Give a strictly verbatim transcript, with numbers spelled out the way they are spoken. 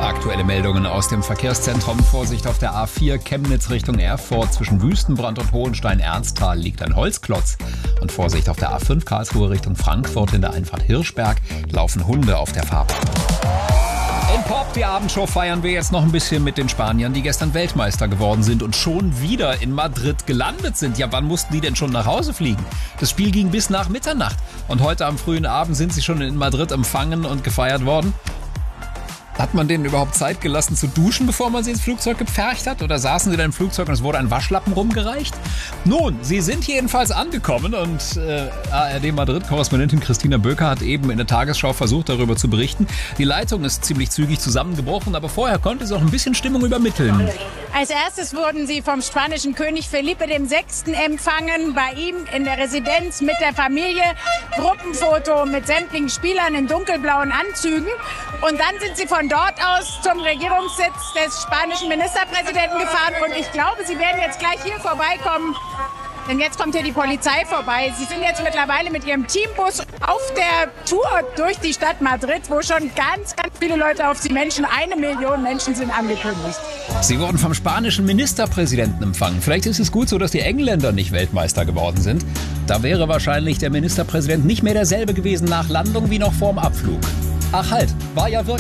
Aktuelle Meldungen aus dem Verkehrszentrum. Vorsicht auf der A vier Chemnitz Richtung Erfurt. Zwischen Wüstenbrand und Hohenstein-Ernsthal liegt ein Holzklotz. Und Vorsicht auf der A fünf Karlsruhe Richtung Frankfurt in der Einfahrt Hirschberg laufen Hunde auf der Fahrbahn. In Pop, die Abendshow, feiern wir jetzt noch ein bisschen mit den Spaniern, die gestern Weltmeister geworden sind und schon wieder in Madrid gelandet sind. Ja, wann mussten die denn schon nach Hause fliegen? Das Spiel ging bis nach Mitternacht. Und heute am frühen Abend sind sie schon in Madrid empfangen und gefeiert worden. Hat man denen überhaupt Zeit gelassen zu duschen, bevor man sie ins Flugzeug gepfercht hat? Oder saßen sie da im Flugzeug und es wurde ein Waschlappen rumgereicht? Nun, sie sind jedenfalls angekommen und äh, A R D-Madrid-Korrespondentin Christina Böker hat eben in der Tagesschau versucht, darüber zu berichten. Die Leitung ist ziemlich zügig zusammengebrochen, aber vorher konnte sie auch ein bisschen Stimmung übermitteln. Als erstes wurden sie vom spanischen König Felipe der Sechste empfangen, bei ihm in der Residenz mit der Familie. Gruppenfoto mit sämtlichen Spielern in dunkelblauen Anzügen. Und dann sind sie von dort aus zum Regierungssitz des spanischen Ministerpräsidenten gefahren. Und ich glaube, sie werden jetzt gleich hier vorbeikommen. Denn jetzt kommt hier die Polizei vorbei. Sie sind jetzt mittlerweile mit ihrem Teambus auf der Tour durch die Stadt Madrid, wo schon ganz, ganz viele Leute auf sie Menschen, eine Million Menschen sind angekündigt. Sie wurden vom spanischen Ministerpräsidenten empfangen. Vielleicht ist es gut so, dass die Engländer nicht Weltmeister geworden sind. Da wäre wahrscheinlich der Ministerpräsident nicht mehr derselbe gewesen nach Landung wie noch vorm Abflug. Ach halt, war ja wirklich